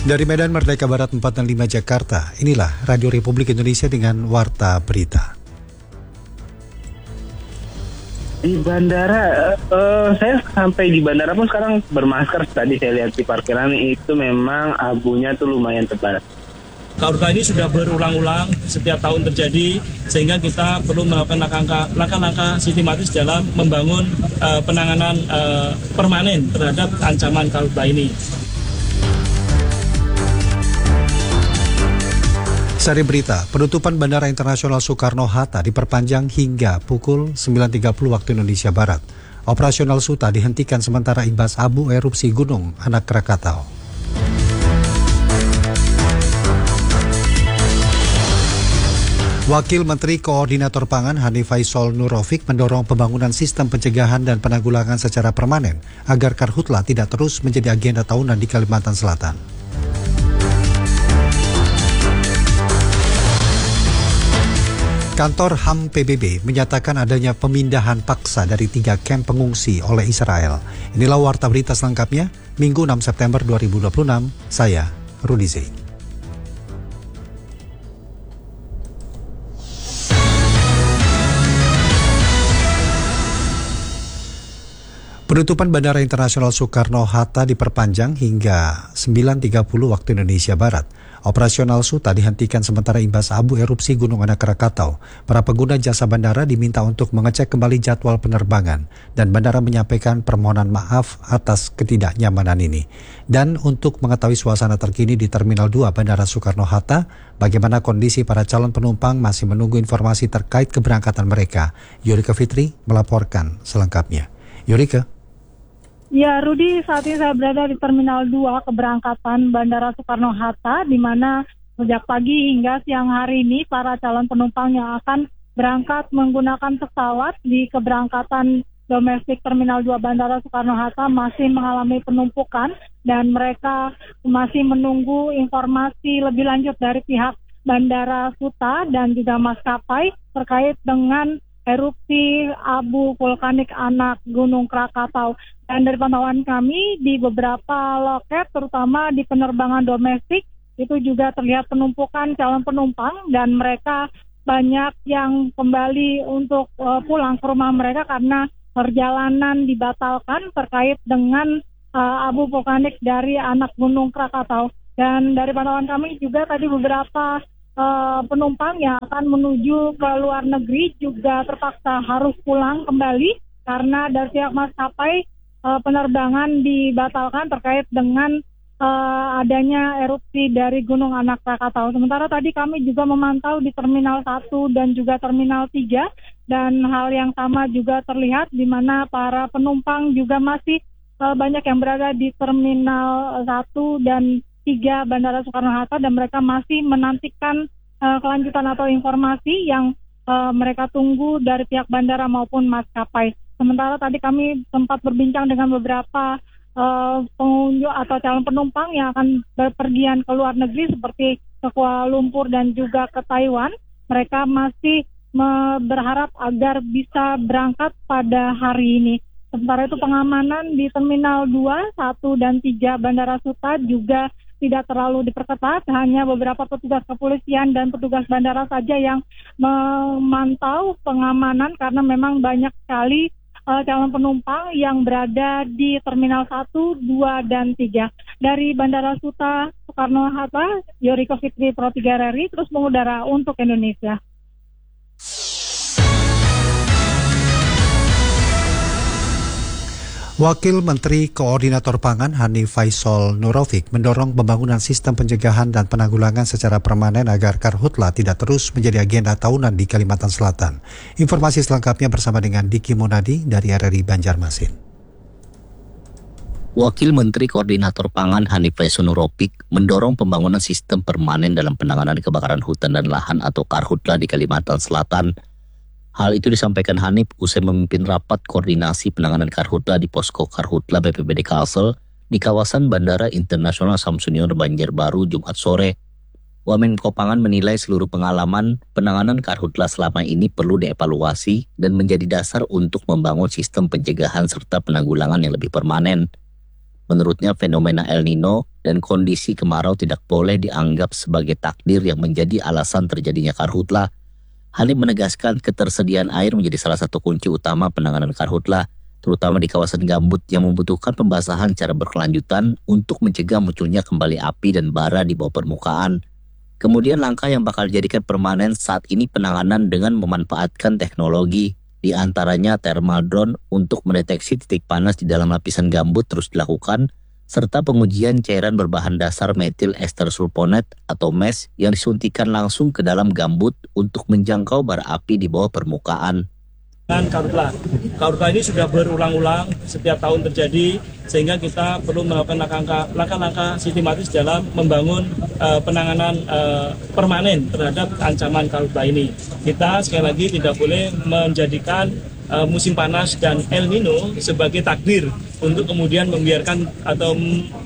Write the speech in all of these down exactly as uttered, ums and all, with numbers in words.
Dari Medan Merdeka Barat empat enam lima Jakarta, inilah Radio Republik Indonesia dengan Warta Berita. Di bandara, uh, saya sampai di bandara pun sekarang bermasker. Tadi saya lihat di parkiran itu memang abunya tuh lumayan tebal. Karhutla ini sudah berulang-ulang setiap tahun terjadi, sehingga kita perlu melakukan langkah-langkah sistematis dalam membangun uh, penanganan uh, permanen terhadap ancaman karhutla ini. Sari berita, penutupan Bandara Internasional Soekarno-Hatta diperpanjang hingga pukul sembilan tiga puluh waktu Indonesia Barat. Operasional SUTA dihentikan sementara imbas abu erupsi Gunung Anak Krakatau. Wakil Menteri Koordinator Pangan Hanif Faisal Nurofik mendorong pembangunan sistem pencegahan dan penanggulangan secara permanen agar karhutla tidak terus menjadi agenda tahunan di Kalimantan Selatan. Kantor H A M P B B menyatakan adanya pemindahan paksa dari tiga kamp pengungsi oleh Israel. Inilah Warta Berita selengkapnya, Minggu enam September dua ribu dua puluh enam, saya Rudi Zain. Penutupan Bandara Internasional Soekarno-Hatta diperpanjang hingga sembilan tiga puluh waktu Indonesia Barat. Operasional SUTA dihentikan sementara imbas abu erupsi Gunung Anak Krakatau. Para pengguna jasa bandara diminta untuk mengecek kembali jadwal penerbangan dan bandara menyampaikan permohonan maaf atas ketidaknyamanan ini. Dan untuk mengetahui suasana terkini di Terminal dua Bandara Soekarno-Hatta, bagaimana kondisi para calon penumpang masih menunggu informasi terkait keberangkatan mereka. Yurika Fitri melaporkan selengkapnya. Yurika. Ya, Rudi, saat ini saya berada di Terminal dua keberangkatan Bandara Soekarno-Hatta, di mana sejak pagi hingga siang hari ini para calon penumpang yang akan berangkat menggunakan pesawat di keberangkatan domestik Terminal dua Bandara Soekarno-Hatta masih mengalami penumpukan dan mereka masih menunggu informasi lebih lanjut dari pihak Bandara SUTA dan juga maskapai terkait dengan erupsi abu vulkanik anak Gunung Krakatau. Dan dari pantauan kami di beberapa loket, terutama di penerbangan domestik, itu juga terlihat penumpukan calon penumpang dan mereka banyak yang kembali untuk uh, pulang ke rumah mereka karena perjalanan dibatalkan terkait dengan uh, abu vulkanik dari anak Gunung Krakatau. Dan dari pantauan kami juga tadi beberapa Uh, penumpang yang akan menuju ke luar negeri juga terpaksa harus pulang kembali karena dari pihak maskapai uh, penerbangan dibatalkan terkait dengan uh, adanya erupsi dari Gunung Anak Krakatau. Sementara tadi kami juga memantau di Terminal satu dan juga Terminal tiga dan hal yang sama juga terlihat di mana para penumpang juga masih uh, banyak yang berada di Terminal satu dan tiga Bandara Soekarno-Hatta dan mereka masih menantikan uh, kelanjutan atau informasi yang uh, mereka tunggu dari pihak bandara maupun maskapai. Sementara tadi kami sempat berbincang dengan beberapa uh, pengunjung atau calon penumpang yang akan berpergian ke luar negeri seperti ke Kuala Lumpur dan juga ke Taiwan. Mereka masih me- berharap agar bisa berangkat pada hari ini. Sementara itu pengamanan di Terminal dua, satu, dan tiga Bandara SUTA juga tidak terlalu diperketat, hanya beberapa petugas kepolisian dan petugas bandara saja yang memantau pengamanan karena memang banyak sekali uh, calon penumpang yang berada di Terminal satu, dua, dan tiga. Dari Bandara SUTA Soekarno-Hatta, Yoriko Fitri Pro tiga R R I terus mengudara untuk Indonesia. Wakil Menteri Koordinator Pangan Hanif Faisal Nurofik mendorong pembangunan sistem pencegahan dan penanggulangan secara permanen agar karhutla tidak terus menjadi agenda tahunan di Kalimantan Selatan. Informasi selengkapnya bersama dengan Diki Munadi dari R R I Banjarmasin. Wakil Menteri Koordinator Pangan Hanif Faisal Nurofik mendorong pembangunan sistem permanen dalam penanganan kebakaran hutan dan lahan atau karhutla di Kalimantan Selatan. Hal itu disampaikan Hanif usai memimpin rapat koordinasi penanganan karhutla di Posko Karhutla B P B D Kalsel di kawasan Bandara Internasional Samsudinur Banjarbaru Jumat sore. Wamenko Pangan menilai seluruh pengalaman penanganan karhutla selama ini perlu dievaluasi dan menjadi dasar untuk membangun sistem pencegahan serta penanggulangan yang lebih permanen. Menurutnya fenomena El Nino dan kondisi kemarau tidak boleh dianggap sebagai takdir yang menjadi alasan terjadinya karhutlah. Hanif menegaskan ketersediaan air menjadi salah satu kunci utama penanganan karhutlah, terutama di kawasan gambut yang membutuhkan pembasahan secara berkelanjutan untuk mencegah munculnya kembali api dan bara di bawah permukaan. Kemudian langkah yang bakal dijadikan permanen saat ini penanganan dengan memanfaatkan teknologi, di antaranya thermal drone untuk mendeteksi titik panas di dalam lapisan gambut terus dilakukan, serta pengujian cairan berbahan dasar metil ester sulfonat atau M E S yang disuntikan langsung ke dalam gambut untuk menjangkau bara api di bawah permukaan. Dan karhutlah, karhutlah ini sudah berulang-ulang setiap tahun terjadi, sehingga kita perlu melakukan langkah-langkah sistematis dalam membangun uh, penanganan uh, permanen terhadap ancaman karhutlah ini. Kita sekali lagi tidak boleh menjadikan uh, musim panas dan El Nino sebagai takdir untuk kemudian membiarkan atau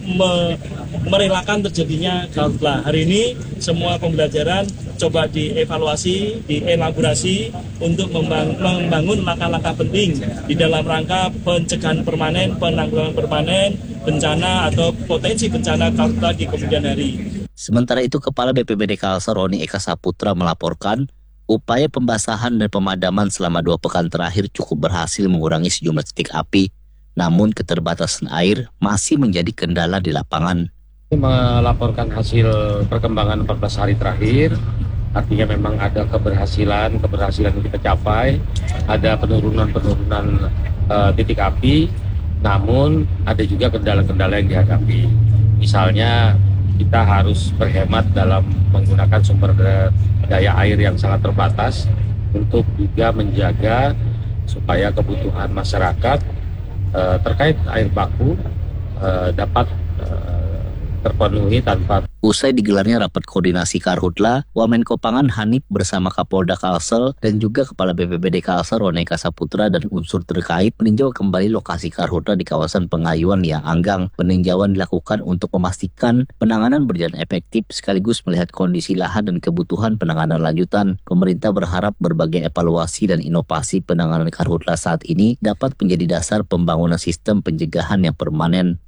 me merelakan terjadinya karhutlah. Hari ini semua pembelajaran coba dievaluasi, dielaborasi untuk membangun langkah-langkah penting di dalam rangka pencegahan permanen, penanggulangan permanen, bencana atau potensi bencana karhutlah di kemudian hari. Sementara itu, Kepala B P B D Kalsel Roni Eka Saputra melaporkan upaya pembasahan dan pemadaman selama dua pekan terakhir cukup berhasil mengurangi sejumlah titik api, namun keterbatasan air masih menjadi kendala di lapangan. Melaporkan hasil perkembangan empat belas hari terakhir, artinya memang ada keberhasilan, keberhasilan yang kita capai, ada penurunan-penurunan uh, titik api, namun ada juga kendala-kendala yang dihadapi. Misalnya kita harus berhemat dalam menggunakan sumber daya air yang sangat terbatas untuk juga menjaga supaya kebutuhan masyarakat uh, terkait air baku uh, dapat uh, terpenuhi tanpa. Usai digelarnya rapat koordinasi karhutlah, Wamenko Pangan Hanif bersama Kapolda Kalsel dan juga Kepala B P B D Kalsel Roni Eka Saputra dan unsur terkait meninjau kembali lokasi karhutlah di kawasan Pengayuan Liang Anggang. Peninjauan dilakukan untuk memastikan penanganan berjalan efektif sekaligus melihat kondisi lahan dan kebutuhan penanganan lanjutan. Pemerintah berharap berbagai evaluasi dan inovasi penanganan karhutlah saat ini dapat menjadi dasar pembangunan sistem pencegahan yang permanen.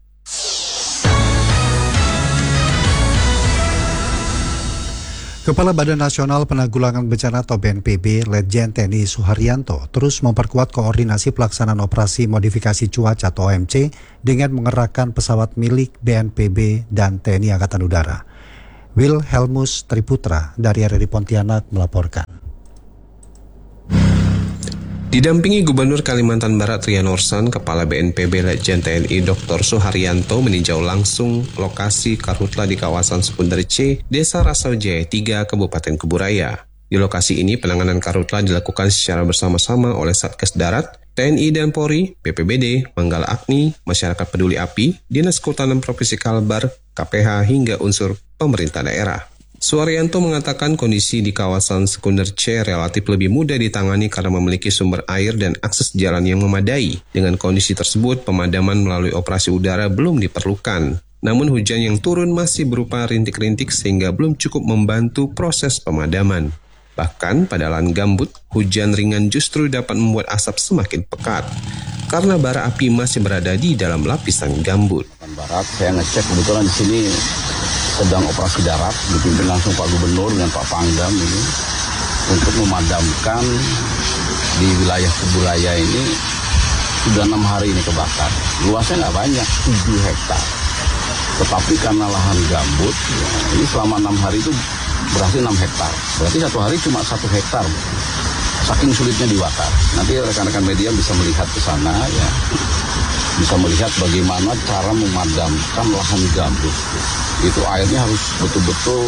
Kepala Badan Nasional Penanggulangan Bencana atau B N P B, Letjen T N I Suharyanto, terus memperkuat koordinasi pelaksanaan operasi modifikasi cuaca atau O M C dengan mengerahkan pesawat milik B N P B dan T N I Angkatan Udara. Wilhelmus Triputra dari R R I Pontianak melaporkan. Didampingi Gubernur Kalimantan Barat Rian Orsan, Kepala B N P B Letjen T N I Doktor Suharyanto meninjau langsung lokasi karhutlah di kawasan Sekunder C, Desa Rasau Jaya tiga, Kabupaten Kuburaya. Di lokasi ini penanganan karhutlah dilakukan secara bersama-sama oleh Satgas Darat, T N I dan Polri, B P B D, Manggala Agni, Masyarakat Peduli Api, Dinas Kehutanan Provinsi Kalbar, K P H hingga unsur pemerintah daerah. Suharyanto mengatakan kondisi di kawasan Sekunder C relatif lebih mudah ditangani karena memiliki sumber air dan akses jalan yang memadai. Dengan kondisi tersebut, pemadaman melalui operasi udara belum diperlukan. Namun hujan yang turun masih berupa rintik-rintik sehingga belum cukup membantu proses pemadaman. Bahkan pada lahan gambut, hujan ringan justru dapat membuat asap semakin pekat karena bara api masih berada di dalam lapisan gambut. Barat, saya ngecek kebetulan di sini sedang operasi darat, dipimpin langsung Pak Gubernur dan Pak Pangdam ini untuk memadamkan di wilayah Kuburaya ini. Sudah enam hari ini kebakar. Luasnya nggak banyak, tujuh hektar. Tetapi karena lahan gambut, ya, ini selama enam hari itu berhasil enam hektar. Berarti satu hari cuma satu hektar. Saking sulitnya dibakar. Nanti rekan-rekan media bisa melihat ke sana, ya, bisa melihat bagaimana cara memadamkan lahan gambut. Itu airnya harus betul-betul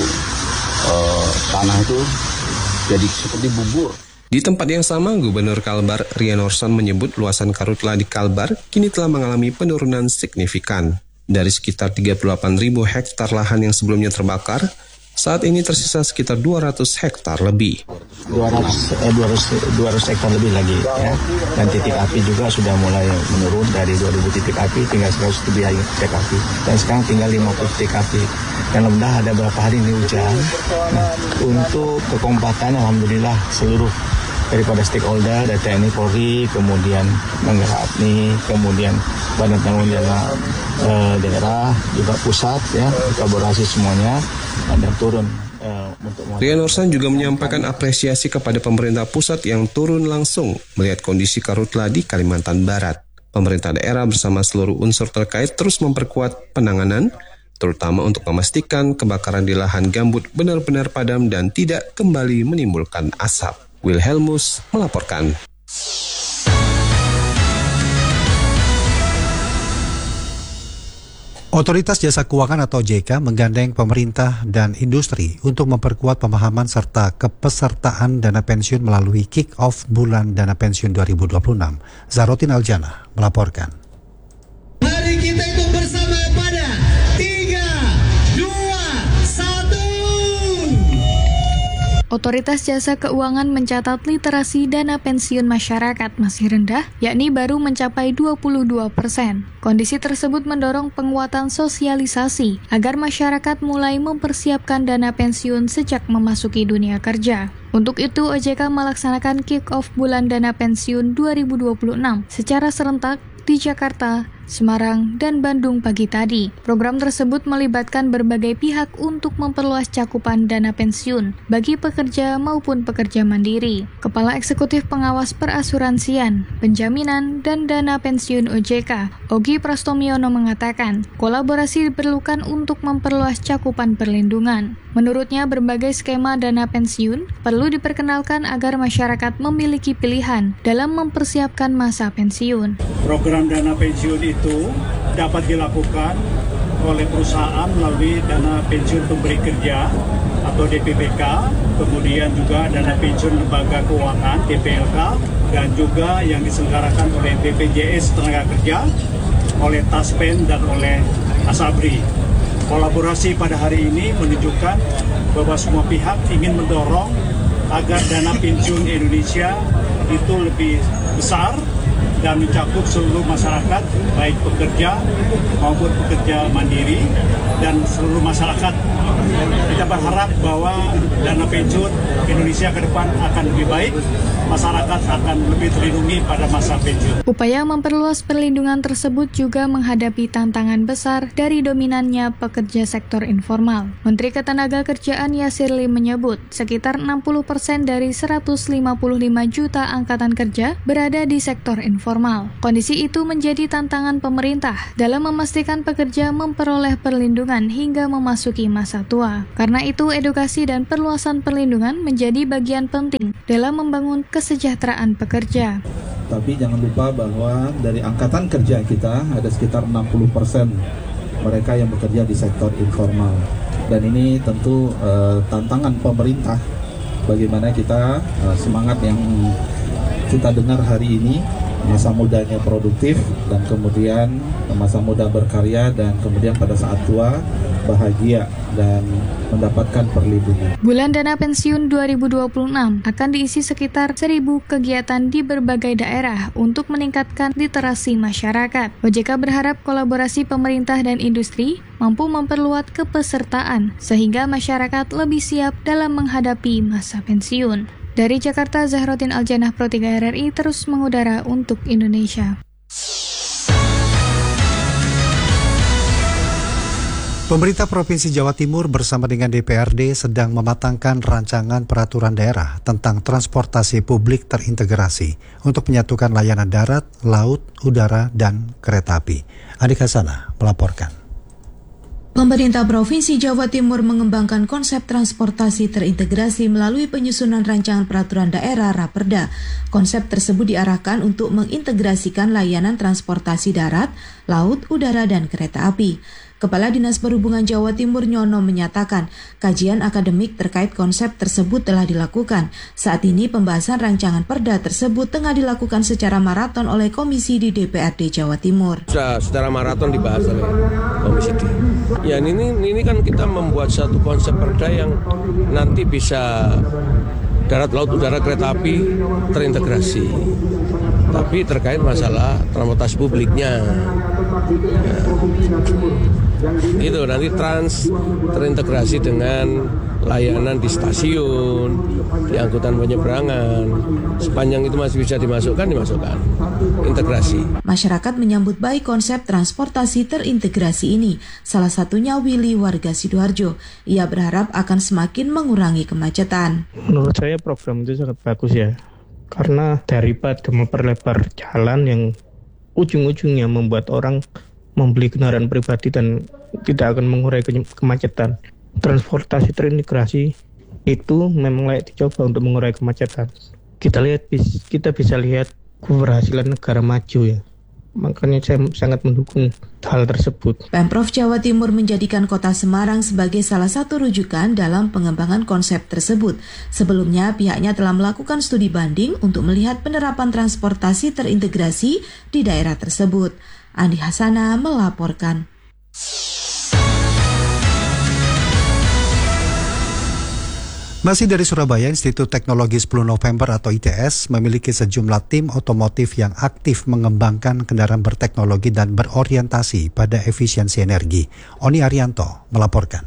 uh, tanah itu jadi seperti bubur. Di tempat yang sama, Gubernur Kalbar Rian Orsan menyebut luasan karhutlah di Kalbar kini telah mengalami penurunan signifikan. Dari sekitar tiga puluh delapan ribu hektar lahan yang sebelumnya terbakar, saat ini tersisa sekitar dua ratus hektar lebih. dua ratus, eh, dua ratus, dua ratus hektar lebih lagi, ya. Dan titik api juga sudah mulai menurun dari dua ribu titik api tinggal seratus lebih titik api. Dan sekarang tinggal lima puluh titik api. Dan alhamdulillah ada beberapa hari ini hujan. Nah, untuk kekompakan alhamdulillah seluruh daripada stakeholder, dari T N I Polri, kemudian Banggar Apni, kemudian Badan Tanggung Jawab eh, daerah, juga pusat, ya, kolaborasi semuanya dan turun. Rian Orsan juga menyampaikan apresiasi kepada pemerintah pusat yang turun langsung melihat kondisi karhutla di Kalimantan Barat. Pemerintah daerah bersama seluruh unsur terkait terus memperkuat penanganan, terutama untuk memastikan kebakaran di lahan gambut benar-benar padam dan tidak kembali menimbulkan asap. Wilhelmus melaporkan. Otoritas Jasa Keuangan atau O J K menggandeng pemerintah dan industri untuk memperkuat pemahaman serta kepesertaan dana pensiun melalui kick-off bulan dana pensiun dua ribu dua puluh enam. Zahrotin Aljana melaporkan. Mari kita itu bersama pada tiga, dua, satu. Otoritas Jasa Keuangan mencatat literasi dana pensiun masyarakat masih rendah, yakni baru mencapai dua puluh dua persen. Kondisi tersebut mendorong penguatan sosialisasi agar masyarakat mulai mempersiapkan dana pensiun sejak memasuki dunia kerja. Untuk itu, O J K melaksanakan kick-off bulan dana pensiun dua ribu dua puluh enam secara serentak di Jakarta, Semarang, dan Bandung pagi tadi. Program tersebut melibatkan berbagai pihak untuk memperluas cakupan dana pensiun bagi pekerja maupun pekerja mandiri. Kepala Eksekutif Pengawas Perasuransian, Penjaminan, dan Dana Pensiun O J K, Ogi Prastomiono mengatakan, kolaborasi diperlukan untuk memperluas cakupan perlindungan. Menurutnya, berbagai skema dana pensiun perlu diperkenalkan agar masyarakat memiliki pilihan dalam mempersiapkan masa pensiun. Program dana pensiun itu dapat dilakukan oleh perusahaan melalui dana pensiun pemberi kerja atau D P P K, kemudian juga dana pensiun lembaga keuangan D P L K, dan juga yang diselenggarakan oleh B P J S Tenaga Kerja, oleh Taspen, dan oleh Asabri. Kolaborasi pada hari ini menunjukkan bahwa semua pihak ingin mendorong agar dana pensiun Indonesia itu lebih besar dan mencakup seluruh masyarakat, baik pekerja maupun pekerja mandiri dan seluruh masyarakat. Kita berharap bahwa dana pensiun Indonesia ke depan akan lebih baik, masyarakat akan lebih terlindungi pada masa pensiun. Upaya memperluas perlindungan tersebut juga menghadapi tantangan besar dari dominannya pekerja sektor informal. Menteri Ketenagakerjaan Yasir Lim menyebut sekitar enam puluh persen dari seratus lima puluh lima juta angkatan kerja berada di sektor informal. Kondisi itu menjadi tantangan pemerintah dalam memastikan pekerja memperoleh perlindungan hingga memasuki masa tua. Karena itu, edukasi dan perluasan perlindungan menjadi bagian penting dalam membangun kesejahteraan pekerja. Tapi jangan lupa bahwa dari angkatan kerja kita ada sekitar enam puluh persen mereka yang bekerja di sektor informal. Dan ini tentu uh, tantangan pemerintah bagaimana kita uh, semangat yang kita dengar hari ini, masa mudanya produktif dan kemudian masa muda berkarya dan kemudian pada saat tua bahagia dan mendapatkan perlindungan. Bulan Dana Pensiun dua ribu dua puluh enam akan diisi sekitar seribu kegiatan di berbagai daerah untuk meningkatkan literasi masyarakat. O J K berharap kolaborasi pemerintah dan industri mampu memperluas kepesertaan sehingga masyarakat lebih siap dalam menghadapi masa pensiun. Dari Jakarta, Zahrotin Aljanah, Pro tiga R R I terus mengudara untuk Indonesia. Pemerintah Provinsi Jawa Timur bersama dengan D P R D sedang mematangkan rancangan peraturan daerah tentang transportasi publik terintegrasi untuk menyatukan layanan darat, laut, udara, dan kereta api. Adik Hasanah melaporkan. Pemerintah Provinsi Jawa Timur mengembangkan konsep transportasi terintegrasi melalui penyusunan rancangan peraturan daerah Raperda. Konsep tersebut diarahkan untuk mengintegrasikan layanan transportasi darat, laut, udara, dan kereta api. Kepala Dinas Perhubungan Jawa Timur Nyono menyatakan kajian akademik terkait konsep tersebut telah dilakukan. Saat ini pembahasan rancangan perda tersebut tengah dilakukan secara maraton oleh Komisi di D P R D Jawa Timur. Sudah secara maraton dibahas oleh Komisi D. Ya ini ini kan kita membuat satu konsep perda yang nanti bisa darat, laut, udara, kereta api terintegrasi. Tapi terkait masalah transportasi publiknya. Ya. Itu nanti trans terintegrasi dengan layanan di stasiun, di angkutan penyeberangan. Sepanjang itu masih bisa dimasukkan, dimasukkan. Integrasi. Masyarakat menyambut baik konsep transportasi terintegrasi ini. Salah satunya Willy, warga Sidoarjo. Ia berharap akan semakin mengurangi kemacetan. Menurut saya program itu sangat bagus ya. Karena daripada memperlebar jalan yang ujung-ujungnya membuat orang membeli kendaraan pribadi dan tidak akan mengurai kemacetan. Transportasi terintegrasi itu memang layak dicoba untuk mengurai kemacetan. Kita lihat, kita bisa lihat keberhasilan negara maju ya. Makanya saya sangat mendukung hal tersebut. Pemprov Jawa Timur menjadikan Kota Semarang sebagai salah satu rujukan dalam pengembangan konsep tersebut. Sebelumnya, pihaknya telah melakukan studi banding untuk melihat penerapan transportasi terintegrasi di daerah tersebut. Andi Hasana melaporkan. Masih dari Surabaya, Institut Teknologi sepuluh November atau I T S memiliki sejumlah tim otomotif yang aktif mengembangkan kendaraan berteknologi dan berorientasi pada efisiensi energi. Oni Arianto melaporkan.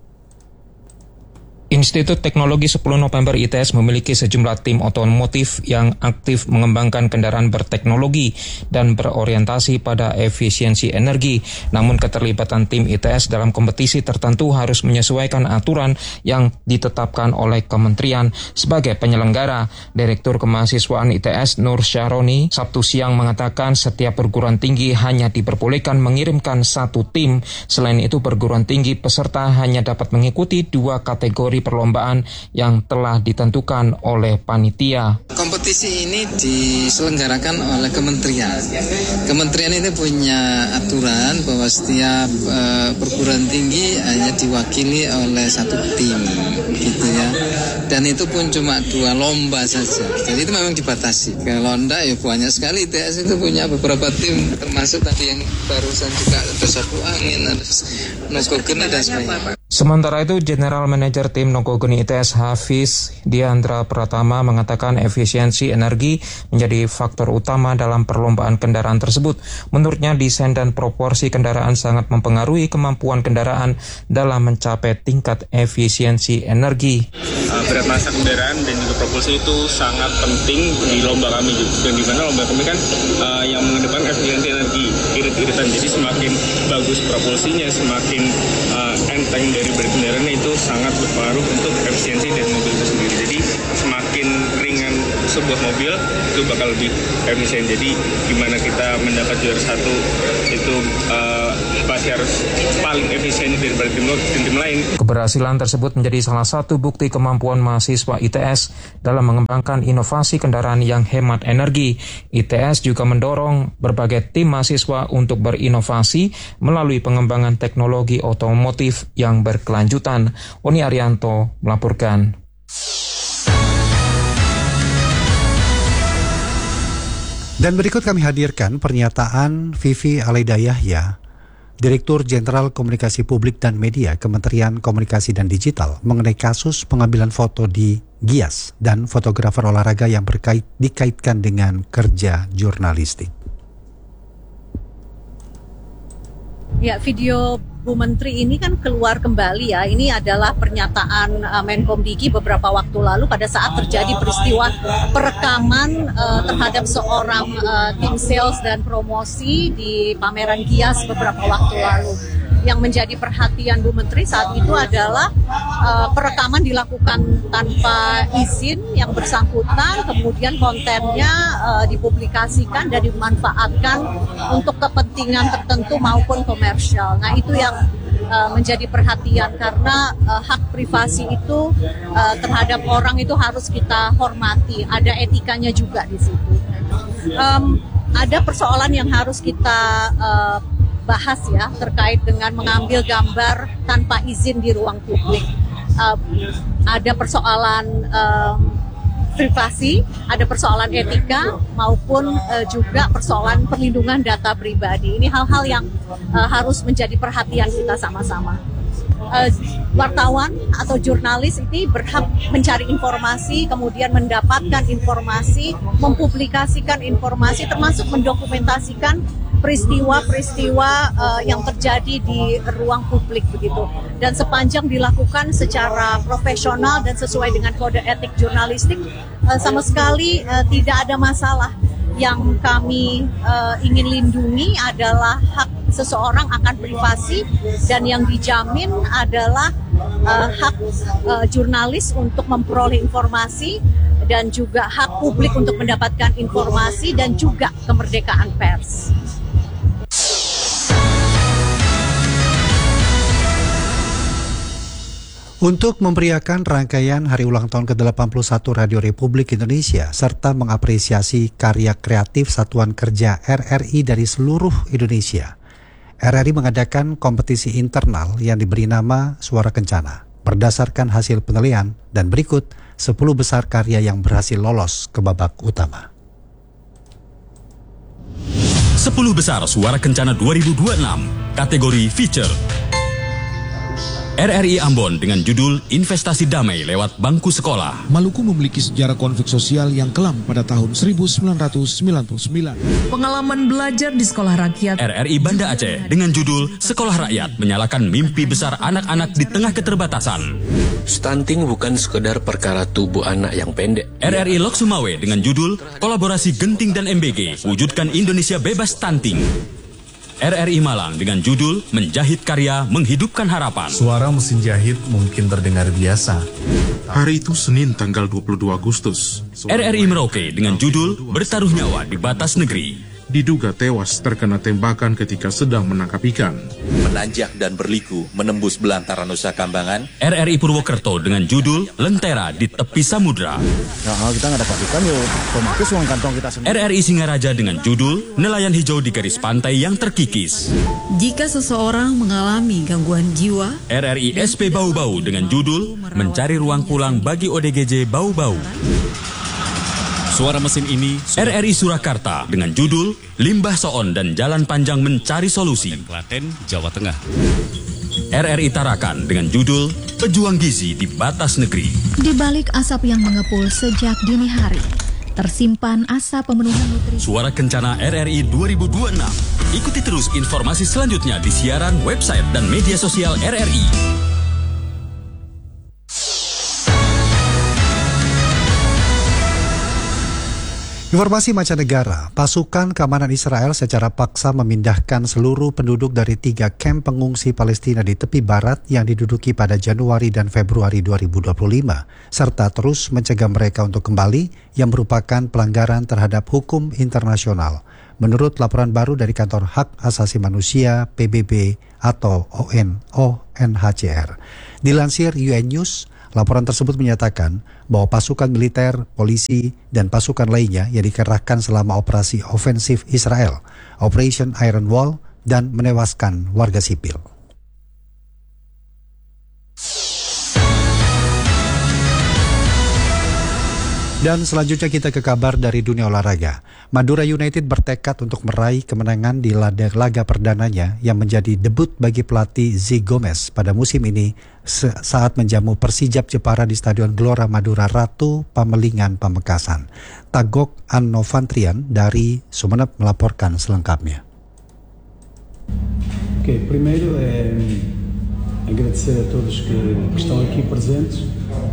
Institut Teknologi sepuluh November I T S memiliki sejumlah tim otomotif yang aktif mengembangkan kendaraan berteknologi dan berorientasi pada efisiensi energi. Namun keterlibatan tim I T S dalam kompetisi tertentu harus menyesuaikan aturan yang ditetapkan oleh kementerian. Sebagai penyelenggara, Direktur Kemahasiswaan I T S Nur Syahroni Sabtu siang mengatakan setiap perguruan tinggi hanya diperbolehkan mengirimkan satu tim. Selain itu, perguruan tinggi peserta hanya dapat mengikuti dua kategori perlombaan yang telah ditentukan oleh panitia. Kompetisi ini diselenggarakan oleh kementerian. Kementerian ini punya aturan bahwa setiap uh, perguruan tinggi hanya diwakili oleh satu tim, gitu ya. Dan itu pun cuma dua lomba saja. Jadi itu memang dibatasi. Kalau enggak ya banyak sekali. I T S itu punya beberapa tim, termasuk tadi yang barusan juga ada Sapu Angin, ada Nogogeni dan sebagainya. Sementara itu, General Manager Tim Nogogeni I T S Hafiz Diandra Pratama mengatakan efisiensi energi menjadi faktor utama dalam perlombaan kendaraan tersebut. Menurutnya, desain dan proporsi kendaraan sangat mempengaruhi kemampuan kendaraan dalam mencapai tingkat efisiensi energi. Berat massa kendaraan dan juga propulsi itu sangat penting di lomba kami juga. Dan di mana lomba kami kan uh, yang mengedepankan efisiensi energi irit-iritan. Jadi semakin bagus propulsinya, semakin uh, enteng dari berat kendaraannya, itu sangat berpengaruh untuk efisiensi dari mobil itu sendiri. Jadi semakin ringan sebuah mobil itu bakal lebih efisien. Jadi gimana kita mendapat juara satu itu uh, pasti harus paling efisien daripada tim, tim lain. Keberhasilan tersebut menjadi salah satu bukti kemampuan mahasiswa I T S dalam mengembangkan inovasi kendaraan yang hemat energi. I T S juga mendorong berbagai tim mahasiswa untuk berinovasi melalui pengembangan teknologi otomotif yang berkelanjutan. Oni Arianto melaporkan. Dan berikut kami hadirkan pernyataan Vivi Alaida Yahya, Direktur Jenderal Komunikasi Publik dan Media Kementerian Komunikasi dan Digital mengenai kasus pengambilan foto di Gias dan fotografer olahraga yang berkait dikaitkan dengan kerja jurnalistik. Ya, video Bu Menteri ini kan keluar kembali ya. Ini adalah pernyataan uh, Menkom Diki beberapa waktu lalu pada saat terjadi peristiwa perekaman uh, terhadap seorang uh, tim sales dan promosi di pameran Gias beberapa waktu lalu. Yang menjadi perhatian Bu Menteri saat itu adalah uh, perekaman dilakukan tanpa izin yang bersangkutan, kemudian kontennya uh, dipublikasikan dan dimanfaatkan untuk kepentingan tertentu maupun komersial. Nah, itu yang uh, menjadi perhatian karena uh, hak privasi itu uh, terhadap orang itu harus kita hormati. Ada etikanya juga di situ. Um, ada persoalan yang harus kita uh, bahas ya terkait dengan mengambil gambar tanpa izin di ruang publik. Uh, ada persoalan um, privasi, ada persoalan etika maupun uh, juga persoalan perlindungan data pribadi. Ini hal-hal yang uh, harus menjadi perhatian kita sama-sama. Uh, wartawan atau jurnalis ini berhak mencari informasi, kemudian mendapatkan informasi, mempublikasikan informasi, termasuk mendokumentasikan peristiwa-peristiwa uh, yang terjadi di ruang publik begitu. Dan sepanjang dilakukan secara profesional dan sesuai dengan kode etik jurnalistik, uh, sama sekali uh, tidak ada masalah. Yang kami uh, ingin lindungi adalah hak seseorang akan privasi, dan yang dijamin adalah uh, hak uh, jurnalis untuk memperoleh informasi, dan juga hak publik untuk mendapatkan informasi, dan juga kemerdekaan pers. Untuk memeriahkan rangkaian hari ulang tahun ke delapan puluh satu Radio Republik Indonesia serta mengapresiasi karya kreatif Satuan Kerja R R I dari seluruh Indonesia, R R I mengadakan kompetisi internal yang diberi nama Suara Kencana berdasarkan hasil penilaian, dan berikut sepuluh besar karya yang berhasil lolos ke babak utama. sepuluh besar Suara Kencana dua ribu dua puluh enam, kategori feature. R R I Ambon dengan judul Investasi Damai Lewat Bangku Sekolah. Maluku memiliki sejarah konflik sosial yang kelam pada tahun seribu sembilan ratus sembilan puluh sembilan. Pengalaman belajar di sekolah rakyat. R R I Banda Aceh dengan judul Sekolah Rakyat Menyalakan Mimpi Besar Anak-anak di Tengah Keterbatasan. Stunting bukan sekedar perkara tubuh anak yang pendek. R R I Lok Sumawe dengan judul Kolaborasi Genting dan M B G Wujudkan Indonesia Bebas Stunting. R R I Malang dengan judul Menjahit Karya Menghidupkan Harapan. Suara mesin jahit mungkin terdengar biasa. Hari itu Senin tanggal dua puluh dua Agustus. R R I Merauke dengan judul Bertaruh Nyawa di Batas Negeri. Diduga tewas terkena tembakan ketika sedang menangkap ikan. Menanjak dan berliku menembus belantara Nusa Kambangan. R R I Purwokerto dengan judul Lentera di Tepi Samudra. Nah, kalau kita nggak dapat ikan, yuk otomatis uang kantong kita sendiri. R R I Singaraja dengan judul Nelayan Hijau di Garis Pantai yang Terkikis. Jika seseorang mengalami gangguan jiwa. R R I S P Bau-Bau dengan judul Mencari Ruang Pulang bagi O D G J Bau-Bau. Suara mesin ini R R I Surakarta dengan judul Limbah Soon dan Jalan Panjang Mencari Solusi. Klaten, Jawa Tengah. R R I Tarakan dengan judul Pejuang Gizi di Batas Negeri. Di balik asap yang mengepul sejak dini hari, tersimpan asa pemenuhan nutrisi. Suara Kencana R R I dua ribu dua puluh enam. Ikuti terus informasi selanjutnya di siaran, website, dan media sosial R R I. Informasi mancanegara, pasukan keamanan Israel secara paksa memindahkan seluruh penduduk dari tiga kamp pengungsi Palestina di tepi barat yang diduduki pada Januari dan Februari dua ribu dua puluh lima, serta terus mencegah mereka untuk kembali yang merupakan pelanggaran terhadap hukum internasional. Menurut laporan baru dari Kantor Hak Asasi Manusia P B B atau O N H C R. Dilansir U N News, laporan tersebut menyatakan bahwa pasukan militer, polisi, dan pasukan lainnya yang dikerahkan selama operasi ofensif Israel, Operation Iron Wall, dan menewaskan warga sipil. Dan selanjutnya kita ke kabar dari dunia olahraga. Madura United bertekad untuk meraih kemenangan di laga perdananya yang menjadi debut bagi pelatih Zee Gomez pada musim ini saat menjamu Persijap Jepara di Stadion Gelora Madura Ratu Pamelingan Pamekasan. Tagok Annovantrian dari Sumeneb melaporkan selengkapnya. Ok, primeiro é agradecer a todos que, que estão aqui presentes.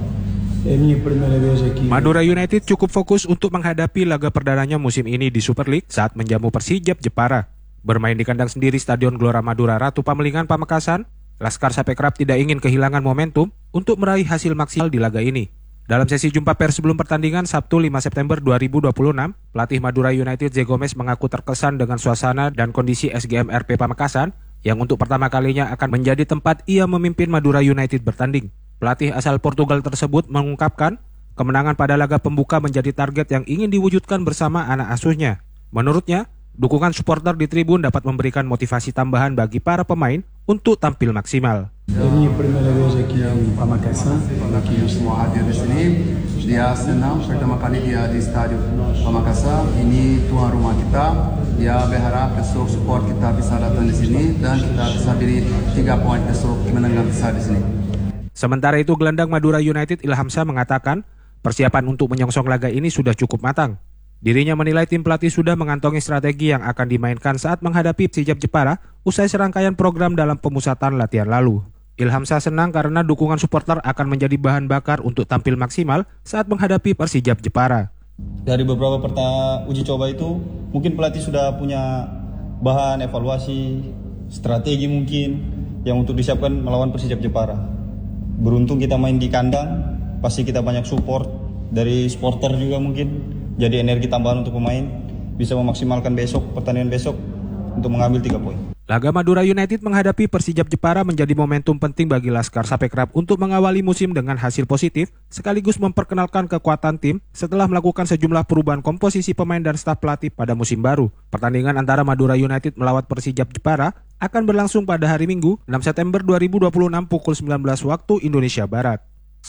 Madura United cukup fokus untuk menghadapi laga perdananya musim ini di Super League saat menjamu Persijap Jepara. Bermain di kandang sendiri Stadion Gelora Madura Ratu Pamelingan Pamekasan, Laskar Sapekraf tidak ingin kehilangan momentum untuk meraih hasil maksimal di laga ini. Dalam sesi jumpa pers sebelum pertandingan Sabtu lima September dua ribu dua puluh enam, pelatih Madura United Zee Gomez mengaku terkesan dengan suasana dan kondisi S G M R P Pamekasan yang untuk pertama kalinya akan menjadi tempat ia memimpin Madura United bertanding. Pelatih asal Portugal tersebut mengungkapkan kemenangan pada laga pembuka menjadi target yang ingin diwujudkan bersama anak asuhnya. Menurutnya, dukungan supporter di tribun dapat memberikan motivasi tambahan bagi para pemain untuk tampil maksimal. Ini pertama kali aqui em Pamekasan, aqui semua hadir di sini. Dia senang pertama kali dia di Stadion Pamekasan. Ini tuan rumah kita. Dia berharap besok support kita bisa datang di sini dan kita bisa beri tiga poin besok kemenangan besar di sini. Sementara itu, gelandang Madura United Ilham Shah mengatakan persiapan untuk menyongsong laga ini sudah cukup matang. Dirinya menilai tim pelatih sudah mengantongi strategi yang akan dimainkan saat menghadapi Persijap Jepara usai serangkaian program dalam pemusatan latihan lalu. Ilham Shah senang karena dukungan supporter akan menjadi bahan bakar untuk tampil maksimal saat menghadapi Persijap Jepara. Dari beberapa perta uji coba itu, mungkin pelatih sudah punya bahan evaluasi, strategi mungkin yang untuk disiapkan melawan Persijap Jepara. Beruntung kita main di kandang, pasti kita banyak support dari supporter juga mungkin. Jadi energi tambahan untuk pemain, bisa memaksimalkan besok, pertandingan besok untuk mengambil tiga poin. Laga Madura United menghadapi Persijap Jepara menjadi momentum penting bagi Laskar Sapekrab untuk mengawali musim dengan hasil positif, sekaligus memperkenalkan kekuatan tim setelah melakukan sejumlah perubahan komposisi pemain dan staf pelatih pada musim baru. Pertandingan antara Madura United melawan Persijap Jepara akan berlangsung pada hari Minggu, enam September dua ribu dua puluh enam pukul sembilan belas waktu Indonesia Barat.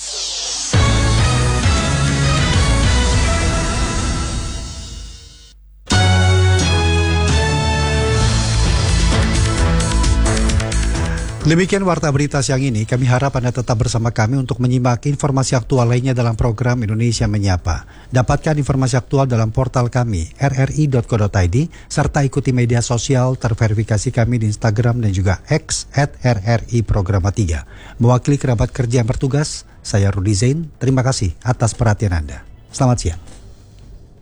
Demikian Warta Berita siang ini, kami harap Anda tetap bersama kami untuk menyimak informasi aktual lainnya dalam program Indonesia Menyapa. Dapatkan informasi aktual dalam portal kami r r i dot co dot i d serta ikuti media sosial terverifikasi kami di Instagram dan juga X at r r i programa tiga. Mewakili kerabat kerja yang bertugas, saya Rudi Zain, terima kasih atas perhatian Anda. Selamat siang.